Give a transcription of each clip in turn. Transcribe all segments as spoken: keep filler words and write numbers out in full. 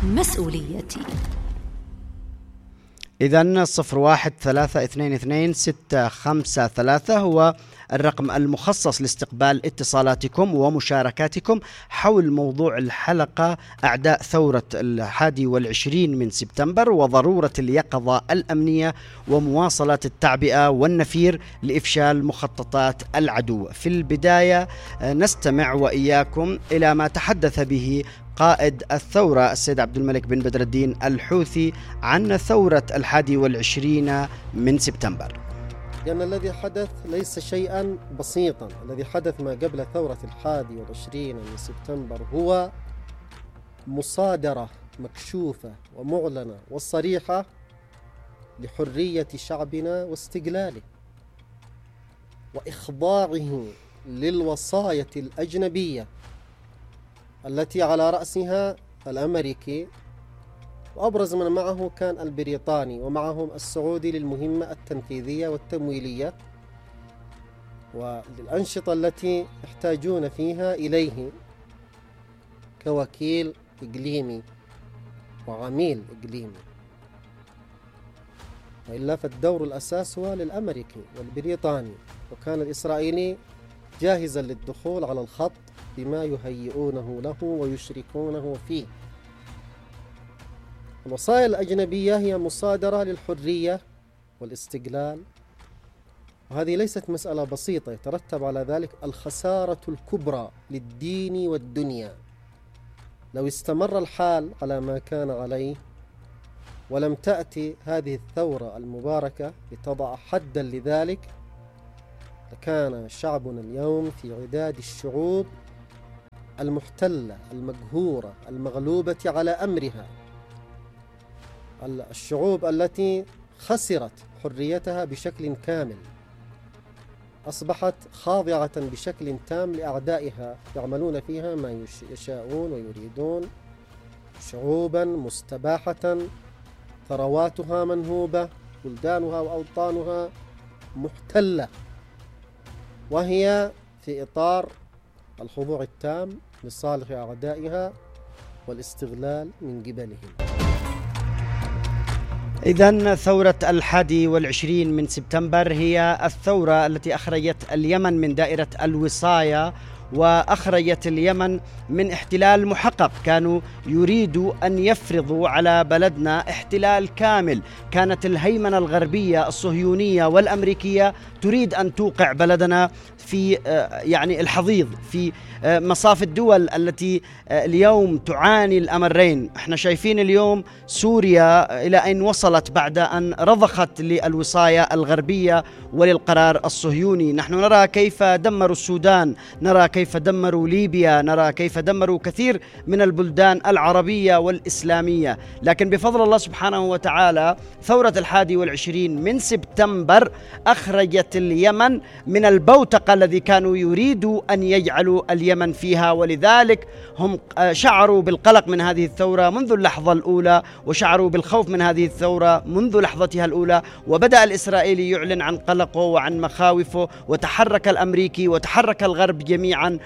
مسؤوليتي. إذن صفر واحد ثلاثة اثنين اثنين ستة خمسة ثلاثة هو الرقم المخصص لاستقبال اتصالاتكم ومشاركاتكم حول موضوع الحلقة: أعداء ثورة الحادي والعشرين من سبتمبر وضرورة اليقظة الأمنية ومواصلة التعبئة والنفير لإفشال مخططات العدو. في البداية نستمع وإياكم إلى ما تحدث به قائد الثورة السيد عبد الملك بن بدر الدين الحوثي عن ثورة الحادي والعشرين من سبتمبر. لأن الذي حدث ليس شيئا بسيطا. الذي حدث ما قبل ثورة الحادي والعشرين من سبتمبر هو مصادرة مكشوفة ومعلنة وصريحة لحرية شعبنا واستقلاله وإخضاعه للوصاية الأجنبية التي على رأسها الأمريكي، وأبرز من معه كان البريطاني، ومعهم السعودي للمهمة التنفيذية والتمويلية وللأنشطة التي يحتاجون فيها إليه كوكيل إقليمي وعميل إقليمي. وإلا فالدور الأساس هو للأمريكي والبريطاني، وكان الإسرائيلي جاهزا للدخول على الخط بما يهيئونه له ويشركونه فيه. الوصايا الأجنبية هي مصادرة للحرية والاستقلال، وهذه ليست مسألة بسيطة، يترتب على ذلك الخسارة الكبرى للدين والدنيا لو استمر الحال على ما كان عليه ولم تأتي هذه الثورة المباركة لتضع حدا لذلك. لكان شعبنا اليوم في عداد الشعوب المحتلة المقهورة المغلوبة على أمرها، الشعوب التي خسرت حريتها بشكل كامل، أصبحت خاضعة بشكل تام لأعدائها يعملون فيها ما يشاءون ويريدون. شعوبا مستباحة، ثرواتها منهوبة، بلدانها وأوطانها محتلة، وهي في إطار الخضوع التام لصالح أعدائها والاستغلال من قبلهم. إذن ثورة الحادي والعشرين من سبتمبر هي الثورة التي أخرجت اليمن من دائرة الوصاية وأخرجت اليمن من احتلال محقق. كانوا يريدوا أن يفرضوا على بلدنا احتلال كامل. كانت الهيمنة الغربية الصهيونية والأمريكية تريد أن توقع بلدنا في يعني الحضيض في مصاف الدول التي اليوم تعاني الأمرين. احنا شايفين اليوم سوريا إلى أين وصلت بعد أن رضخت للوصاية الغربية وللقرار الصهيوني. نحن نرى كيف دمروا السودان، نرى كيف دمروا ليبيا، نرى كيف دمروا كثير من البلدان العربية والإسلامية. لكن بفضل الله سبحانه وتعالى ثورة الحادي والعشرين من سبتمبر أخرجت اليمن من البوتقة الذي كانوا يريدوا أن يجعلوا اليمن فيها، ولذلك هم شعروا بالقلق من هذه الثورة منذ اللحظة الأولى، وشعروا بالخوف من هذه الثورة منذ لحظتها الأولى. وبدأ الإسرائيلي يعلن عن قلقه وعن مخاوفه، وتحرك الأمريكي وتحرك الغرب جميعا،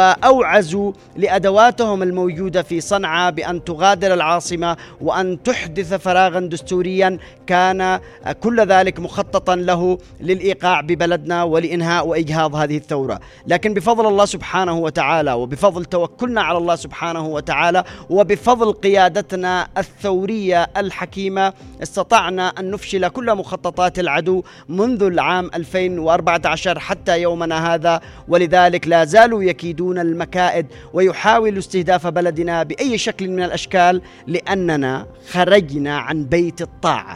وأوعزوا لأدواتهم الموجودة في صنعاء بأن تغادر العاصمة وأن تحدث فراغا دستوريا كان كل ذلك مخططا له للإيقاع ببلدنا ولإنهاء وإجهاض هذه الثورة. لكن بفضل الله سبحانه وتعالى، وبفضل توكلنا على الله سبحانه وتعالى، وبفضل قيادتنا الثورية الحكيمة، استطعنا أن نفشل كل مخططات العدو منذ العام ألفين وأربعة عشر حتى يومنا هذا. ولذلك لا زالوا يكيدون المكائد ويحاولوا استهداف بلدنا بأي شكل من الأشكال، لأننا خرجنا عن بيت الطاعة،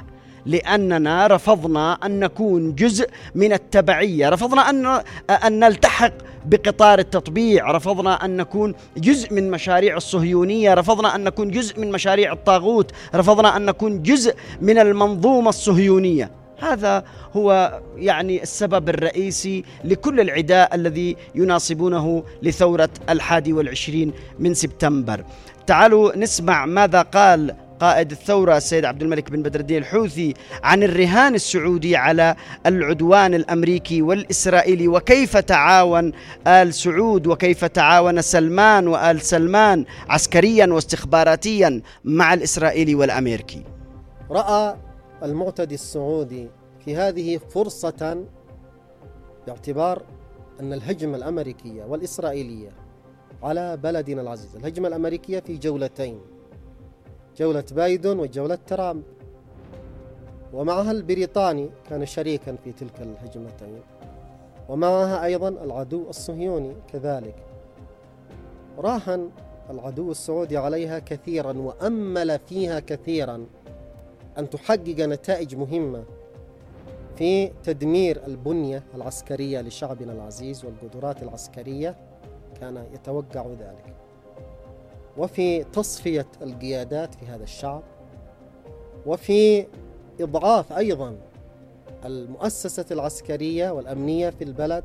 لأننا رفضنا أن نكون جزء من التبعية، رفضنا أن أن نلتحق بقطار التطبيع، رفضنا أن نكون جزء من مشاريع الصهيونية، رفضنا أن نكون جزء من مشاريع الطاغوت، رفضنا أن نكون جزء من المنظومة الصهيونية. هذا هو يعني السبب الرئيسي لكل العداء الذي يناصبونه لثورة الحادي والعشرين من سبتمبر. تعالوا نسمع ماذا قال قائد الثورة السيد عبد الملك بن بدر الدين الحوثي عن الرهان السعودي على العدوان الأمريكي والإسرائيلي، وكيف تعاون آل سعود وكيف تعاون سلمان وآل سلمان عسكريا واستخباراتيا مع الإسرائيلي والأمريكي. رأى المعتدي السعودي في هذه فرصة، باعتبار أن الهجمة الأمريكية والإسرائيلية على بلدنا العزيز، الهجمة الأمريكية في جولتين، جولة بايدن وجولة ترامب، ومعها البريطاني كان شريكا في تلك الهجمتين، ومعها أيضا العدو الصهيوني كذلك. راهن العدو السعودي عليها كثيرا وأمل فيها كثيرا أن تحقق نتائج مهمة في تدمير البنية العسكرية لشعبنا العزيز والقدرات العسكرية، كان يتوقع ذلك، وفي تصفية القيادات في هذا الشعب، وفي إضعاف أيضا المؤسسة العسكرية والأمنية في البلد.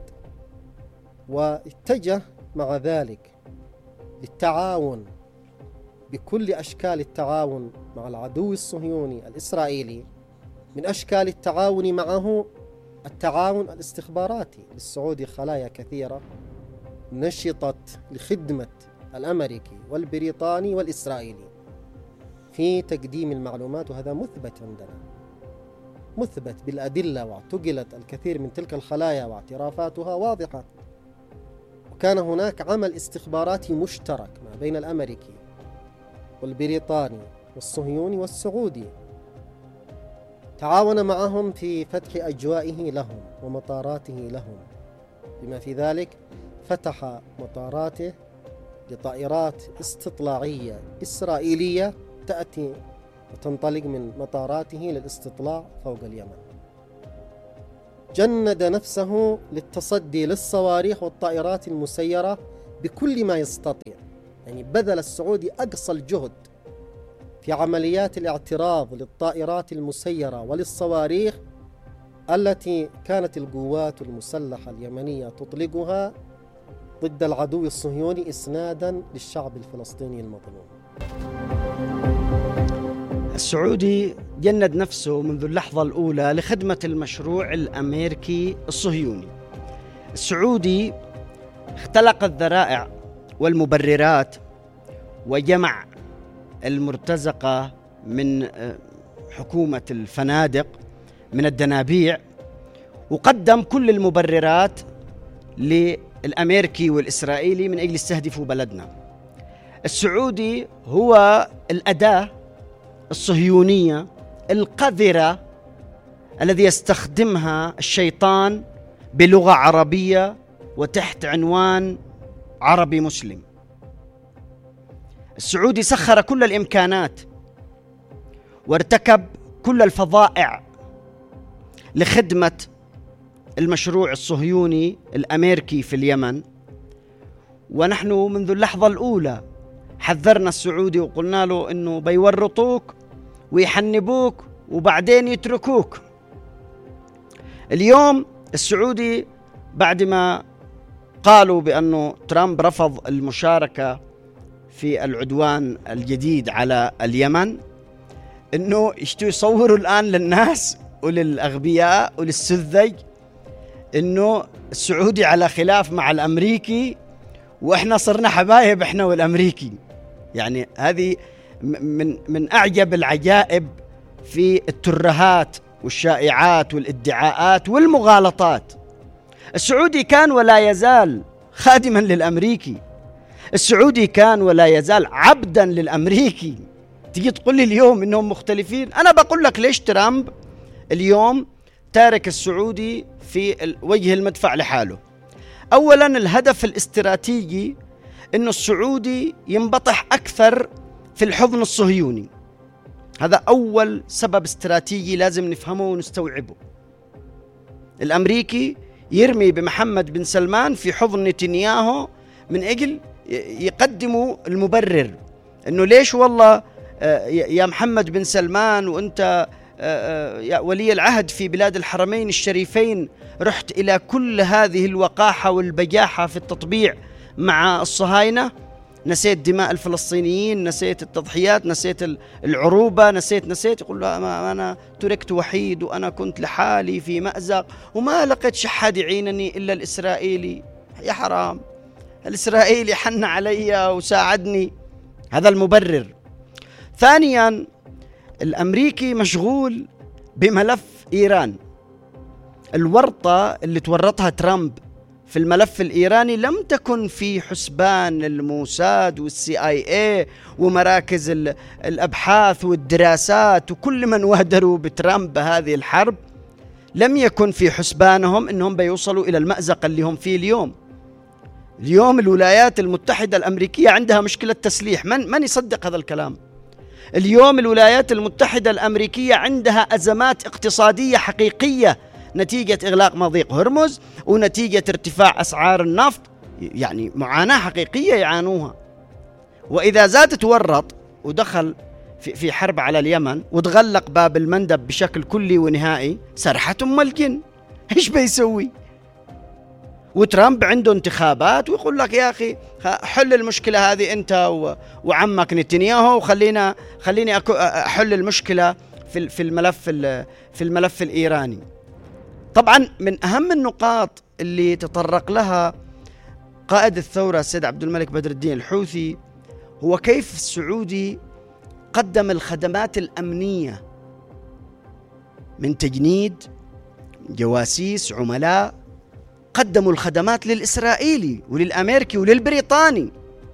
واتجه مع ذلك للتعاون بكل أشكال التعاون مع العدو الصهيوني الإسرائيلي. من أشكال التعاون معه التعاون الاستخباراتي، للسعودي خلايا كثيرة نشطت لخدمة الأمريكي والبريطاني والإسرائيلي في تقديم المعلومات، وهذا مثبت عندنا، مثبت بالأدلة، واعتقلت الكثير من تلك الخلايا واعترافاتها واضحة. وكان هناك عمل استخباراتي مشترك ما بين الأمريكي والبريطاني والصهيوني والسعودي، تعاون معهم في فتح أجوائه لهم ومطاراته لهم، بما في ذلك فتح مطاراته لطائرات استطلاعية إسرائيلية تأتي وتنطلق من مطاراته للاستطلاع فوق اليمن. جند نفسه للتصدي للصواريخ والطائرات المسيرة بكل ما يستطيع، يعني بذل السعودي أقصى الجهد في عمليات الاعتراض للطائرات المسيرة وللصواريخ التي كانت القوات المسلحة اليمنية تطلقها ضد العدو الصهيوني إسنادا للشعب الفلسطيني المظلوم. السعودي جند نفسه منذ اللحظة الأولى لخدمة المشروع الأمريكي الصهيوني. السعودي اختلق الذرائع والمبررات وجمع المرتزقة من حكومة الفنادق من الدنابيع، وقدم كل المبررات للأمريكي والإسرائيلي من أجل يستهدفوا بلدنا. السعودي هو الأداة الصهيونية القذرة الذي يستخدمها الشيطان بلغة عربية وتحت عنوان عربي مسلم. السعودي سخر كل الإمكانات وارتكب كل الفظائع لخدمة المشروع الصهيوني الأمريكي في اليمن، ونحن منذ اللحظة الأولى حذرنا السعودي وقلنا له إنه بيورطوك ويحنبوك وبعدين يتركوك. اليوم السعودي بعد ما قالوا بأنه ترامب رفض المشاركة في العدوان الجديد على اليمن، إنه يشتوا يصوروا الآن للناس وللأغبياء وللسذج إنه السعودي على خلاف مع الأمريكي وإحنا صرنا حبايب إحنا والأمريكي. يعني هذه من من أعجب العجائب في الترهات والشائعات والادعاءات والمغالطات. السعودي كان ولا يزال خادما للأمريكي، السعودي كان ولا يزال عبدا للأمريكي. تيجي تقول لي اليوم إنهم مختلفين، أنا بقول لك ليش ترامب اليوم تارك السعودي في وجه المدفع لحاله. أولا الهدف الاستراتيجي إنه السعودي ينبطح أكثر في الحضن الصهيوني، هذا أول سبب استراتيجي لازم نفهمه ونستوعبه. الأمريكي يرمي بمحمد بن سلمان في حضن نتنياهو من أجل يقدموا المبرر إنه ليش والله يا محمد بن سلمان وأنت يا ولي العهد في بلاد الحرمين الشريفين رحت إلى كل هذه الوقاحة والبجاحة في التطبيع مع الصهاينة، نسيت دماء الفلسطينيين، نسيت التضحيات، نسيت العروبة، نسيت نسيت يقول له أنا تركت وحيد وأنا كنت لحالي في مأزق وما لقيت شحاد يعينني إلا الإسرائيلي. يا حرام، الإسرائيلي حن علي وساعدني. هذا المبرر. ثانيا، الأمريكي مشغول بملف إيران. الورطة اللي تورطها ترامب في الملف الإيراني لم تكن في حسبان الموساد والسي آي اي ومراكز الأبحاث والدراسات وكل من وهدروا بترامب هذه الحرب. لم يكن في حسبانهم أنهم بيوصلوا إلى المأزق اللي هم فيه اليوم. اليوم الولايات المتحدة الأمريكية عندها مشكلة تسليح. من, من يصدق هذا الكلام؟ اليوم الولايات المتحدة الأمريكية عندها أزمات اقتصادية حقيقية نتيجة إغلاق مضيق هرمز ونتيجة ارتفاع أسعار النفط. يعني معاناة حقيقية يعانوها. وإذا زاد تورط ودخل في, في حرب على اليمن وتغلق باب المندب بشكل كلي ونهائي، سرحة أم الجن. إيش بيسوي؟ وترامب عنده انتخابات ويقول لك يا أخي حل المشكلة هذه أنت وعمك نتنياهو وخلينا خليني أحل المشكلة في في الملف في الملف الإيراني. طبعا من أهم النقاط اللي تطرق لها قائد الثورة السيد عبد الملك بدر الدين الحوثي هو كيف السعودي قدم الخدمات الأمنية من تجنيد، جواسيس، عملاء، قدموا الخدمات للإسرائيلي وللأمريكي وللبريطاني،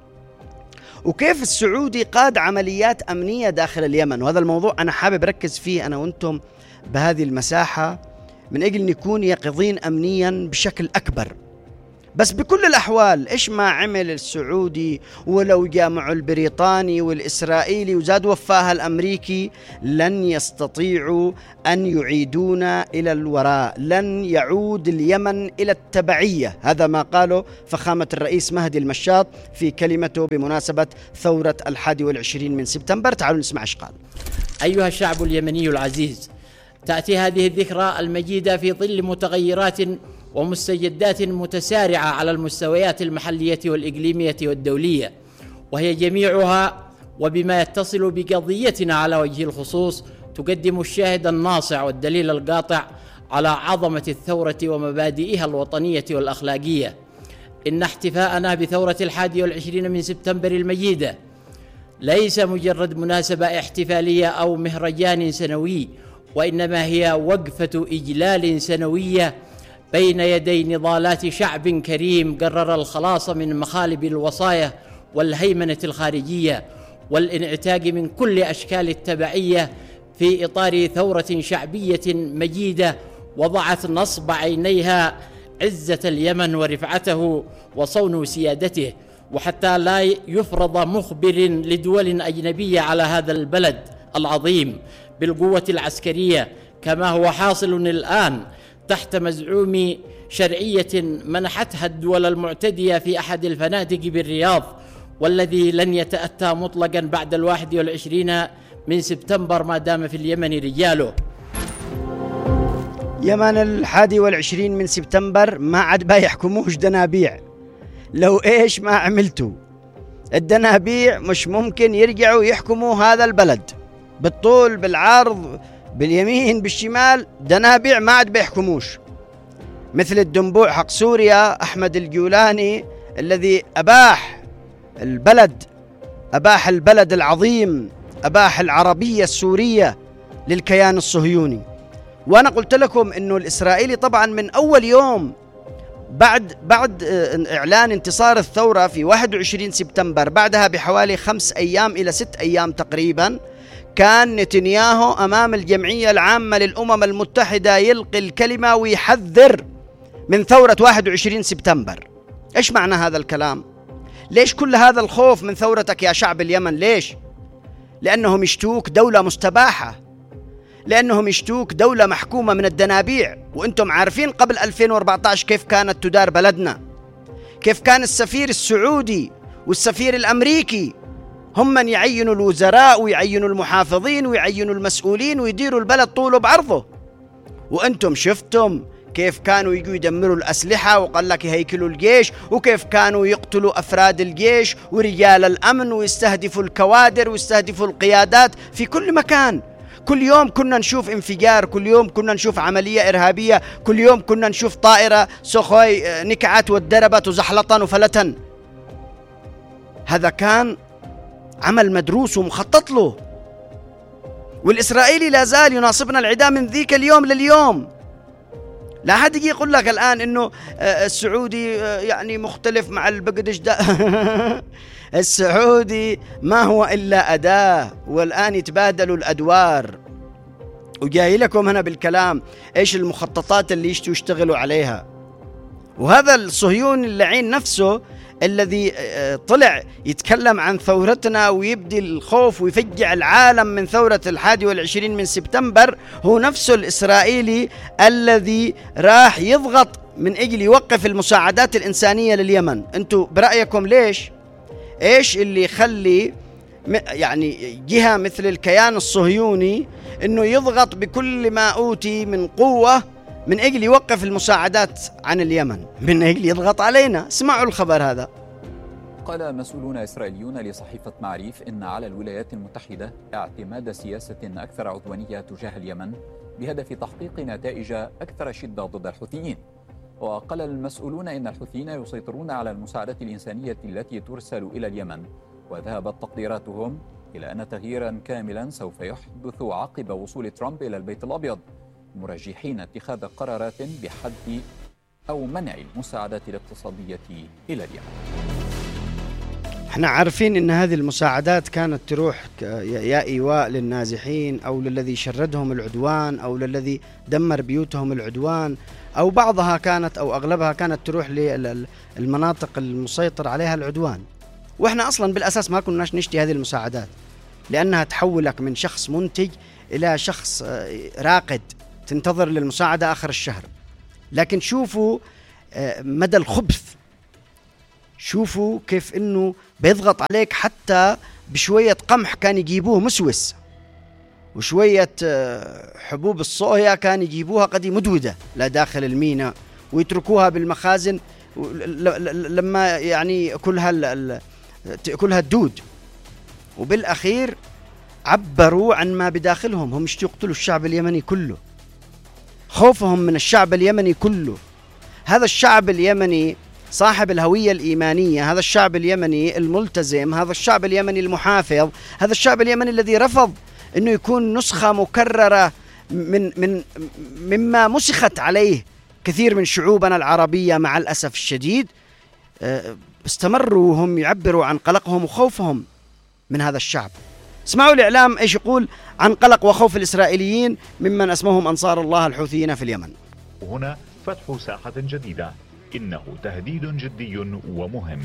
وكيف السعودي قاد عمليات أمنية داخل اليمن. وهذا الموضوع أنا حابب ركز فيه أنا وأنتم بهذه المساحة من أجل نكون يقظين أمنيا بشكل أكبر. بس بكل الأحوال إيش ما عمل السعودي ولو جامعوا البريطاني والإسرائيلي وزاد وفاها الأمريكي لن يستطيعوا أن يعيدونا إلى الوراء، لن يعود اليمن إلى التبعية. هذا ما قاله فخامة الرئيس مهدي المشاط في كلمته بمناسبة ثورة الحادي والعشرين من سبتمبر. تعالوا نسمع إيش قال. أيها الشعب اليمني العزيز، تأتي هذه الذكرى المجيدة في ظل متغيرات ومستجدات متسارعة على المستويات المحلية والإقليمية والدولية، وهي جميعها وبما يتصل بقضيتنا على وجه الخصوص تقدم الشاهد الناصع والدليل القاطع على عظمة الثورة ومبادئها الوطنية والأخلاقية. إن احتفاءنا بثورة الحادي والعشرين من سبتمبر المجيدة ليس مجرد مناسبة احتفالية أو مهرجان سنوي، وإنما هي وقفة إجلال سنوية بين يدي نضالات شعب كريم قرر الخلاص من مخالب الوصايا والهيمنة الخارجية والانعتاق من كل أشكال التبعية في إطار ثورة شعبية مجيدة وضعت نصب عينيها عزة اليمن ورفعته وصون سيادته، وحتى لا يفرض مخبر لدول أجنبية على هذا البلد العظيم بالقوة العسكرية كما هو حاصل الآن تحت مزعوم شرعية منحتها الدول المعتدية في أحد الفنادق بالرياض، والذي لن يتأتى مطلقا بعد الواحد والعشرين من سبتمبر ما دام في اليمن رجاله. يمن الحادي والعشرين من سبتمبر ما عاد بيحكموش دنابيع. لو إيش ما عملتوا الدنابيع مش ممكن يرجعوا يحكموا هذا البلد بالطول بالعرض باليمين بالشمال. دنابيع ما عاد بيحكموش، مثل الدنبوع حق سوريا أحمد الجولاني الذي أباح البلد أباح البلد العظيم، أباح العربية السورية للكيان الصهيوني. وأنا قلت لكم أنه الإسرائيلي طبعا من أول يوم بعد بعد إعلان انتصار الثورة في واحد وعشرين سبتمبر، بعدها بحوالي خمس أيام إلى ست أيام تقريبا، كان نتنياهو أمام الجمعية العامة للأمم المتحدة يلقي الكلمة ويحذر من ثورة واحد وعشرين سبتمبر. إيش معنى هذا الكلام؟ ليش كل هذا الخوف من ثورتك يا شعب اليمن؟ ليش؟ لأنهم يشتوك دولة مستباحة، لأنهم يشتوك دولة محكومة من الدنابيع. وأنتم عارفين قبل ألفين وأربعة عشر كيف كانت تدار بلدنا، كيف كان السفير السعودي والسفير الأمريكي هم من يعينوا الوزراء ويعينوا المحافظين ويعينوا المسؤولين ويديروا البلد طوله بعرضه. وأنتم شفتم كيف كانوا يجوا يدمروا الأسلحة وقال لك يهيكلوا الجيش، وكيف كانوا يقتلوا أفراد الجيش ورجال الأمن ويستهدفوا الكوادر ويستهدفوا القيادات في كل مكان. كل يوم كنا نشوف انفجار، كل يوم كنا نشوف عملية إرهابية، كل يوم كنا نشوف طائرة سوخوي نكعت واتدربت وزحلطا وفلتا. هذا كان عمل مدروس ومخطط له، والإسرائيلي لا زال يناصبنا العداء من ذيك اليوم لليوم. لا أحد يجي يقول لك الآن إنه السعودي يعني مختلف مع البقدش ده. السعودي ما هو إلا أداة، والآن يتبادلوا الأدوار. وجاي لكم هنا بالكلام إيش المخططات اللي يشتوا يشتغلوا عليها. وهذا الصهيوني اللعين نفسه الذي طلع يتكلم عن ثورتنا ويبدي الخوف ويفجع العالم من ثورة الحادي والعشرين من سبتمبر هو نفسه الإسرائيلي الذي راح يضغط من أجل يوقف المساعدات الإنسانية لليمن. أنتوا برأيكم ليش؟ إيش اللي يخلي يعني جهة مثل الكيان الصهيوني أنه يضغط بكل ما أوتي من قوة من أجل يوقف المساعدات عن اليمن، من أجل يضغط علينا؟ اسمعوا الخبر هذا. قال مسؤولون إسرائيليون لصحيفة معريف إن على الولايات المتحدة اعتماد سياسة أكثر عدوانية تجاه اليمن بهدف تحقيق نتائج أكثر شدة ضد الحوثيين. وقال المسؤولون إن الحوثيين يسيطرون على المساعدات الإنسانية التي ترسل إلى اليمن، وذهبت تقديراتهم إلى أن تغييرا كاملا سوف يحدث عقب وصول ترامب إلى البيت الأبيض، مرجحين اتخاذ قرارات بحد أو منع المساعدات الاقتصادية إلى اليمن. احنا عارفين ان هذه المساعدات كانت تروح يا إيواء للنازحين أو للذي شردهم العدوان أو للذي دمر بيوتهم العدوان، أو بعضها كانت أو أغلبها كانت تروح للمناطق المسيطر عليها العدوان. وإحنا أصلا بالأساس ما كناش نشتي هذه المساعدات، لأنها تحولك من شخص منتج إلى شخص راقد تنتظر للمساعدة آخر الشهر. لكن شوفوا مدى الخبث، شوفوا كيف إنه بيضغط عليك حتى بشوية قمح كان يجيبوه مسوس، وشوية حبوب الصويا كان يجيبوها قد مدودة لا داخل الميناء ويتركوها بالمخازن لما يعني كلها كلها الدود. وبالأخير عبروا عن ما بداخلهم، هم يشتوا يقتلوا الشعب اليمني كله، خوفهم من الشعب اليمني كله. هذا الشعب اليمني صاحب الهوية الإيمانية، هذا الشعب اليمني الملتزم، هذا الشعب اليمني المحافظ، هذا الشعب اليمني الذي رفض أنه يكون نسخة مكررة من من مما مسخت عليه كثير من شعوبنا العربية مع الأسف الشديد. استمروا هم يعبروا عن قلقهم وخوفهم من هذا الشعب. اسمعوا الإعلام إيش يقول عن قلق وخوف الإسرائيليين ممن اسمهم أنصار الله الحوثيين في اليمن. هنا فتح ساحة جديدة، إنه تهديد جدي ومهم.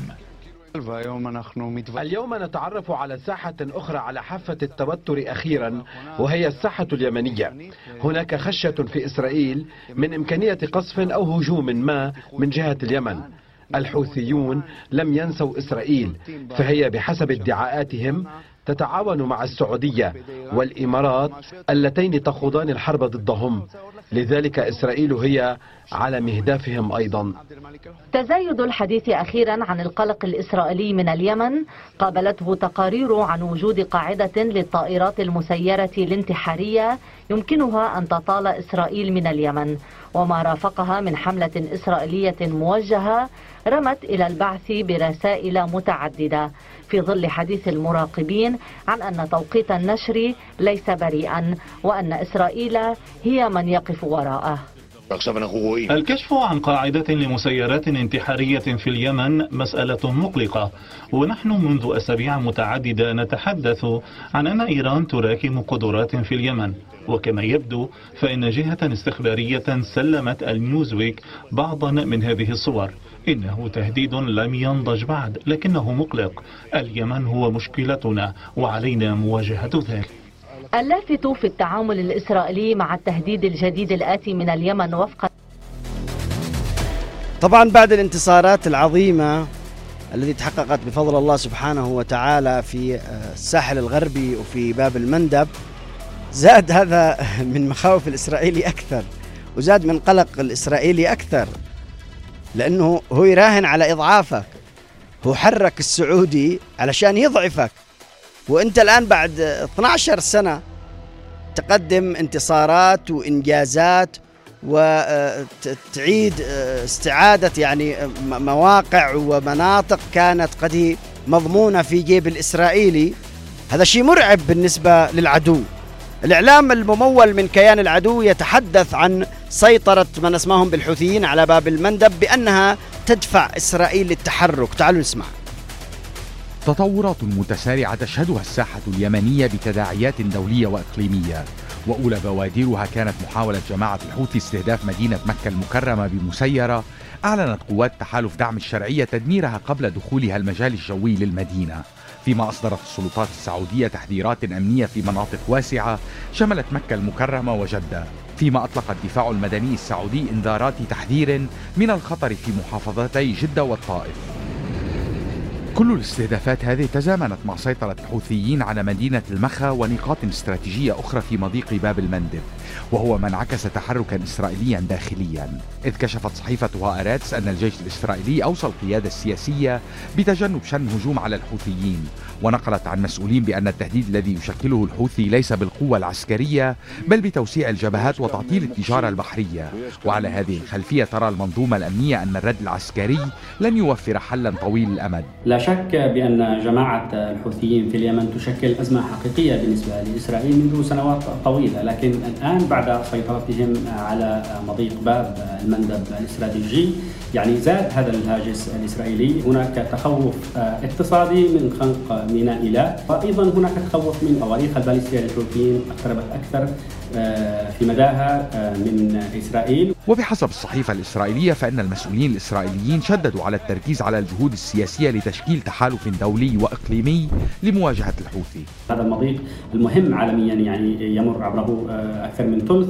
اليوم نتعرف على ساحة أخرى على حافة التوتر أخيرا، وهي الساحة اليمنية. هناك خشية في إسرائيل من إمكانية قصف أو هجوم ما من جهة اليمن. الحوثيون لم ينسوا إسرائيل، فهي بحسب ادعاءاتهم تتعاون مع السعودية والإمارات اللتين تخوضان الحرب ضدهم، لذلك إسرائيل هي على مهدافهم أيضا. تزايد الحديث أخيرا عن القلق الإسرائيلي من اليمن قابلته تقارير عن وجود قاعدة للطائرات المسيرة الانتحارية يمكنها أن تطال إسرائيل من اليمن، وما رافقها من حملة إسرائيلية موجهة رمت إلى البعث برسائل متعددة، في ظل حديث المراقبين عن أن توقيت النشر ليس بريئا وأن إسرائيل هي من يقف وراءه. الكشف عن قاعدة لمسيرات انتحارية في اليمن مسألة مقلقة، ونحن منذ أسابيع متعددة نتحدث عن أن إيران تراكم قدرات في اليمن، وكما يبدو فإن جهة استخبارية سلمت النيوزويك بعضا من هذه الصور. إنه تهديد لم ينضج بعد، لكنه مقلق. اليمن هو مشكلتنا وعلينا مواجهة ذلك. اللافت في التعامل الإسرائيلي مع التهديد الجديد الآتي من اليمن وفق طبعا بعد الانتصارات العظيمة التي تحققت بفضل الله سبحانه وتعالى في الساحل الغربي وفي باب المندب، زاد هذا من مخاوف الإسرائيلي أكثر، وزاد من قلق الإسرائيلي أكثر، لأنه هو يراهن على إضعافك. هو حرك السعودي علشان يضعفك، وأنت الآن بعد اثنتي عشرة سنة تقدم انتصارات وإنجازات وتعيد استعادة يعني مواقع ومناطق كانت قد مضمونة في جيب الإسرائيلي. هذا شيء مرعب بالنسبة للعدو. الإعلام الممول من كيان العدو يتحدث عن سيطرة من اسمهم بالحوثيين على باب المندب بأنها تدفع إسرائيل للتحرك. تعالوا نسمع. تطورات متسارعة تشهدها الساحة اليمنية بتداعيات دولية وإقليمية، وأولى بوادرها كانت محاولة جماعة الحوثي استهداف مدينة مكة المكرمة بمسيرة. أعلنت قوات تحالف دعم الشرعية تدميرها قبل دخولها المجال الجوي للمدينة، فيما أصدرت السلطات السعودية تحذيرات أمنية في مناطق واسعة شملت مكة المكرمة وجدة، فيما أطلق الدفاع المدني السعودي إنذارات تحذير من الخطر في محافظتي جدة والطائف. كل الاستهدافات هذه تزامنت مع سيطرة الحوثيين على مدينة المخا ونقاط استراتيجية أخرى في مضيق باب المندب، وهو ما انعكس تحركا إسرائيليا داخليا، إذ كشفت صحيفة هآرتس أن الجيش الإسرائيلي أوصى القيادة السياسية بتجنب شن هجوم على الحوثيين، ونقلت عن مسؤولين بأن التهديد الذي يشكله الحوثي ليس بالقوة العسكرية بل بتوسيع الجبهات وتعطيل التجارة البحرية. وعلى هذه الخلفية ترى المنظومة الأمنية أن الرد العسكري لن يوفر حلا طويل الأمد. لا شك بأن جماعة الحوثيين في اليمن تشكل أزمة حقيقية بالنسبة لإسرائيل منذ سنوات طويلة، لكن الآن بعد سيطرتهم على مضيق باب المندب الاستراتيجي يعني زاد هذا الهاجس الإسرائيلي. هناك تخوف اقتصادي من خنق ميناء إيلات، وأيضا هناك تخوف من صواريخ البالستية للحوثيين اقتربت أكثر في مداها من إسرائيل. وبحسب الصحيفة الإسرائيلية فإن المسؤولين الإسرائيليين شددوا على التركيز على الجهود السياسية لتشكيل تحالف دولي وإقليمي لمواجهة الحوثي. هذا المضيق المهم عالميا يعني يمر عبره أكثر من ثلث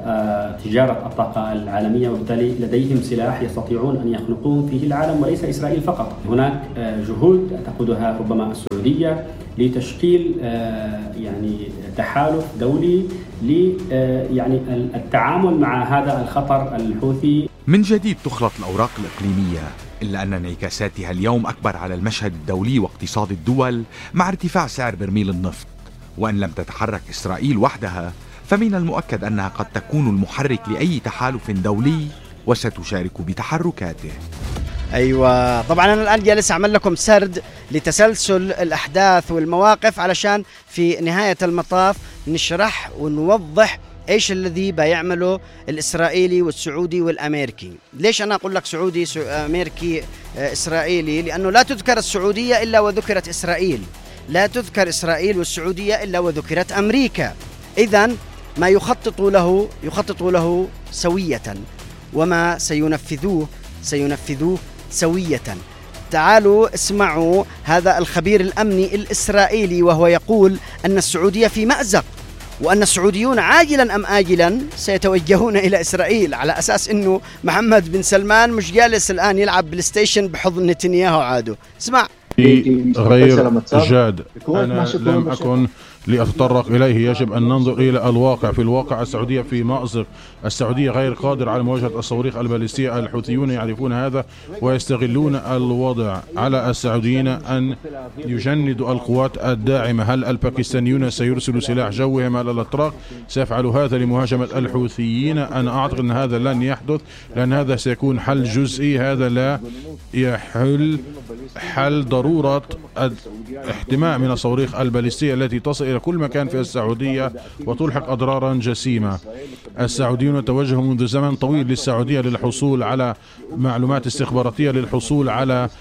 تجارة الطاقة العالمية، وبالتالي لديهم سلاح يستطيعون أن يخنقون فيه العالم وليس إسرائيل فقط. هناك جهود تقودها ربما السعودية لتشكيل يعني تحالف دولي ل يعني التعامل مع هذا الخطر الحوثي. من جديد تخلط الأوراق الإقليمية، إلا أن انعكاساتها اليوم أكبر على المشهد الدولي واقتصاد الدول مع ارتفاع سعر برميل النفط. وأن لم تتحرك إسرائيل وحدها فمن المؤكد أنها قد تكون المحرك لأي تحالف دولي وستشارك بتحركاته. أيوة، طبعا أنا الآن جالس أعمل لكم سرد لتسلسل الأحداث والمواقف علشان في نهاية المطاف نشرح ونوضح إيش الذي بيعمله الإسرائيلي والسعودي والأمريكي. ليش أنا أقول لك سعودي أمريكي إسرائيلي؟ لأنه لا تذكر السعودية إلا وذكرت إسرائيل، لا تذكر إسرائيل والسعودية إلا وذكرت أمريكا. إذن ما يخطط له يخطط له سوية، وما سينفذوه سينفذوه سوية. تعالوا اسمعوا هذا الخبير الأمني الإسرائيلي وهو يقول أن السعودية في مأزق، وأن السعوديون عاجلا أم آجلا سيتوجهون إلى إسرائيل، على أساس أنه محمد بن سلمان مش جالس الآن يلعب بلاي ستيشن بحضن نتنياهو. عادوا اسمع. غير جاد، أنا لم أكن لأتطرق إليه. يجب أن ننظر إلى الواقع. في الواقع السعودية في مأزق، السعودية غير قادرة على مواجهة الصواريخ البالستية. الحوثيون يعرفون هذا ويستغلون الوضع. على السعوديين أن يجندوا القوات الداعمة. هل الباكستانيون سيرسلوا سلاح جوهم على الأتراك؟ سيفعلوا هذا لمهاجمة الحوثيين؟ أنا أعتقد أن هذا لن يحدث، لأن هذا سيكون حل جزئي. هذا لا يحل حل ضرورة الاحتماء من الصواريخ البالستية التي تصل إلى كل مكان في السعودية وتلحق أضرارا جسيمة. السعوديون توجهوا منذ زمن طويل للسعودية للحصول على معلومات استخباراتية، للحصول على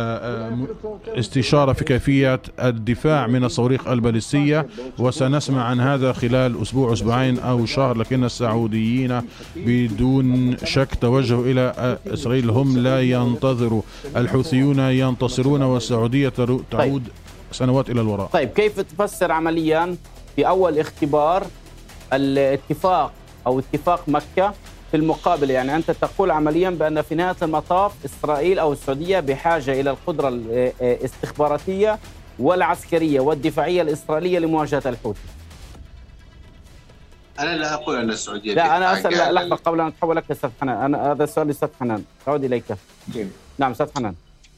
استشارة في كيفية الدفاع من الصواريخ البالستية، وسنسمع عن هذا خلال أسبوع أسبوعين أو شهر. لكن السعوديين بدون شك توجهوا إلى إسرائيل. هم لا ينتظروا. الحوثيون ينتصرون والسعودية تعود سنوات إلى الوراء. طيب كيف تفسر عمليا في أول اختبار الاتفاق أو اتفاق مكة في المقابل؟ يعني أنت تقول عمليا بأن في نهاية المطاف إسرائيل أو السعودية بحاجة إلى القدرة الاستخباراتية والعسكرية والدفاعية الإسرائيلية لمواجهة الحوثي. أنا لا أقول أن السعودية لا أنا أسأل لا لحظة قبل أن أتحول لك أستاذ حنان، أنا هذا السؤال لأستاذ حنان، أعود إليك. نعم أستاذ حنان.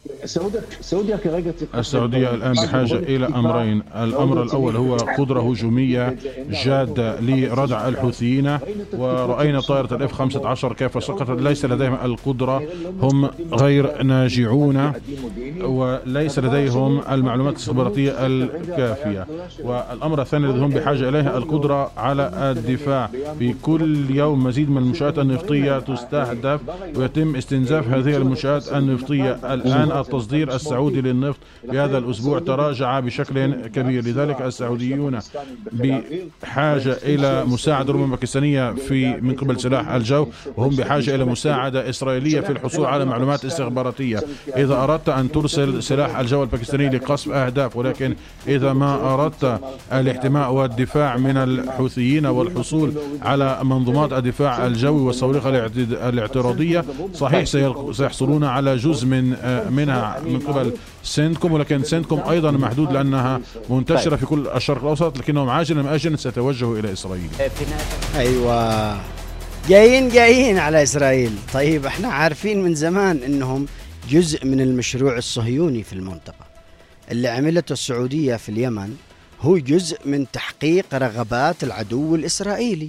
السعودية الآن بحاجة إلى أمرين. الأمر الأول هو قدرة هجومية جادة لردع الحوثيين، ورأينا طائرة الإف خمسة عشر كيف سقطت. ليس لديهم القدرة، هم غير ناجعون وليس لديهم المعلومات الاستخباراتية الكافية. والأمر الثاني الذي هم بحاجة إليه القدرة على الدفاع. في كل يوم مزيد من المنشآت النفطية تستهدف ويتم استنزاف هذه المنشآت النفطية. الآن التصدير السعودي للنفط في هذا الأسبوع تراجع بشكل كبير، لذلك السعوديون بحاجة إلى مساعدة ربما باكستانية في من قبل سلاح الجو، وهم بحاجة إلى مساعدة إسرائيلية في الحصول على معلومات استخباراتية. إذا أردت أن ترسل سلاح الجو الباكستاني لقصف أهداف، ولكن إذا ما أردت الاحتماء والدفاع من الحوثيين والحصول على منظومات الدفاع الجوي والصواريخ الاعتراضية، صحيح سيحصلون على جزء من منها من قبل سنتكم، ولكن سنتكم أيضا محدود لأنها منتشرة في كل الشرق الأوسط، لكنهم عاجلا أم آجلا سيتوجهوا إلى إسرائيل. أيوة جايين جايين على إسرائيل. طيب احنا عارفين من زمان أنهم جزء من المشروع الصهيوني في المنطقة. اللي عملته السعودية في اليمن هو جزء من تحقيق رغبات العدو الإسرائيلي.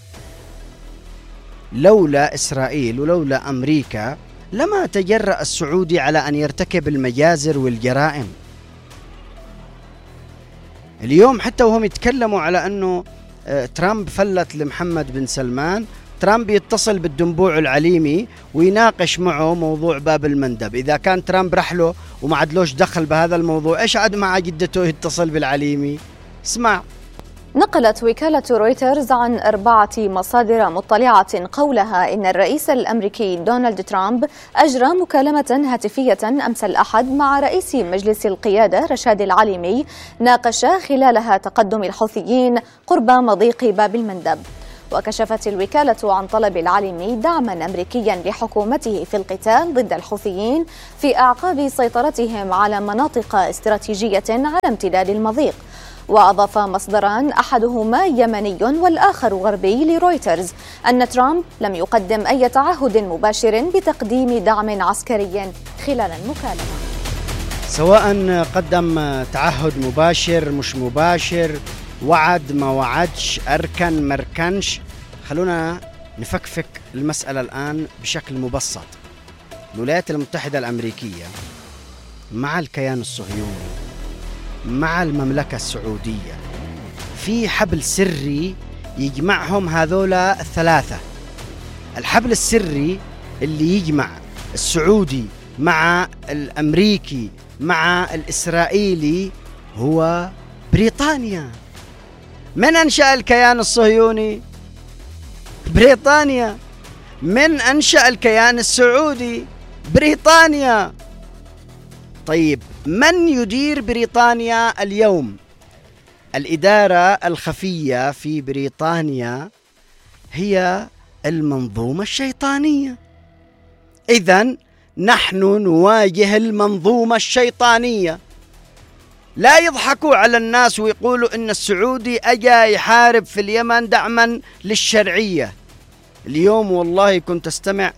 لولا إسرائيل ولولا أمريكا لما تجرأ السعودي على أن يرتكب المجازر والجرائم. اليوم حتى وهم يتكلموا على أنه ترامب فلت لمحمد بن سلمان، ترامب يتصل بالدنبوع العليمي ويناقش معه موضوع باب المندب. إذا كان ترامب رحله وما عدلوش دخل بهذا الموضوع، إيش عاد مع جدته يتصل بالعليمي؟ اسمع. نقلت وكالة رويترز عن أربعة مصادر مطلعة قولها إن الرئيس الأمريكي دونالد ترامب أجرى مكالمة هاتفية أمس الأحد مع رئيس مجلس القيادة رشاد العليمي ناقش خلالها تقدم الحوثيين قرب مضيق باب المندب. وكشفت الوكالة عن طلب العليمي دعما أمريكيا لحكومته في القتال ضد الحوثيين في أعقاب سيطرتهم على مناطق استراتيجية على امتداد المضيق. وأضاف مصدران أحدهما يمني والآخر غربي لرويترز أن ترامب لم يقدم أي تعهد مباشر بتقديم دعم عسكري خلال المكالمة. سواء قدم تعهد مباشر مش مباشر، وعد ما وعدش، أركن مركنش، خلونا نفكفك المسألة الآن بشكل مبسط. الولايات المتحدة الأمريكية مع الكيان الصهيوني مع المملكة السعودية في حبل سري يجمعهم هذولا الثلاثة. الحبل السري اللي يجمع السعودي مع الأمريكي مع الإسرائيلي هو بريطانيا. من أنشأ الكيان الصهيوني؟ بريطانيا. من أنشأ الكيان السعودي؟ بريطانيا. طيب من يدير بريطانيا اليوم؟ الإدارة الخفية في بريطانيا هي المنظومة الشيطانية. إذن نحن نواجه المنظومة الشيطانية. لا يضحكوا على الناس ويقولوا إن السعودي أجا يحارب في اليمن دعما للشرعية. اليوم والله كنت أستمع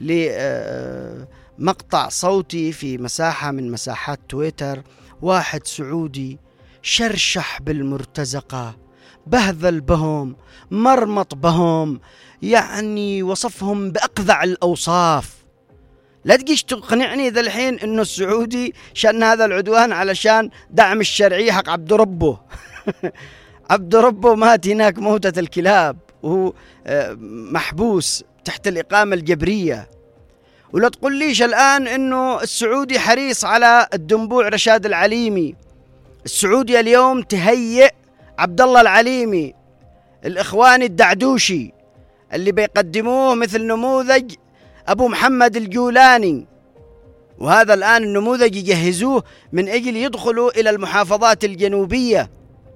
لمقطع صوتي في مساحة من مساحات تويتر، واحد سعودي شرشح بالمرتزقة، بهذل بهم، مرمط بهم، يعني وصفهم بأقذع الأوصاف. لا تجيش تقنعني ذا الحين إنه السعودي شأن هذا العدوان علشان دعم الشرعية حق عبد ربه. عبد ربه مات هناك موتة الكلاب وهو محبوس تحت الإقامة الجبرية. ولا تقول ليش الآن إنه السعودي حريص على الدنبوع رشاد العليمي. السعودية اليوم تهيئ عبد الله العليمي، الإخواني الدعدوشي اللي بيقدموه مثل نموذج أبو محمد الجولاني، وهذا الآن النموذج يجهزوه من أجل يدخلوا إلى المحافظات الجنوبية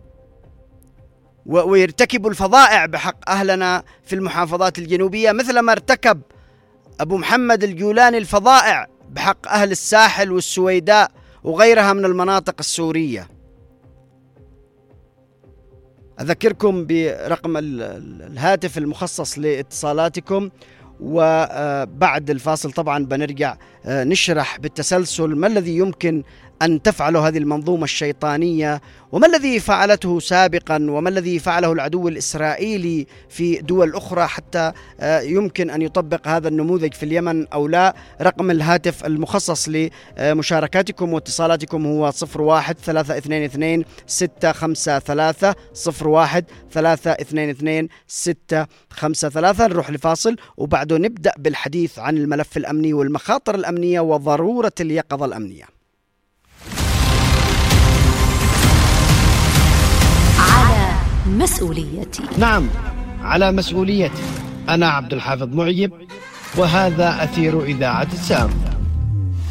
ويرتكبوا الفظائع بحق أهلنا في المحافظات الجنوبية، مثل ما ارتكب أبو محمد الجولاني الفظائع بحق أهل الساحل والسويداء وغيرها من المناطق السورية. أذكركم برقم الهاتف المخصص لاتصالاتكم، وبعد الفاصل طبعا بنرجع نشرح بالتسلسل ما الذي يمكن أن تفعله هذه المنظومة الشيطانية، وما الذي فعلته سابقا، وما الذي فعله العدو الإسرائيلي في دول أخرى حتى يمكن أن يطبق هذا النموذج في اليمن أو لا. رقم الهاتف المخصص لمشاركاتكم واتصالاتكم هو صفر واحد ثلاثة اثنين اثنين ستة خمسة ثلاثة صفر واحد ثلاثة اثنين اثنين ستة خمسة ثلاثة. نروح لفاصل وبعده نبدأ بالحديث عن الملف الأمني والمخاطر الأمنية وضرورة اليقظة الأمنية. على مسؤوليتي. نعم، على مسؤوليتي. أنا عبد الحافظ معيب، وهذا أثير إذاعة السام.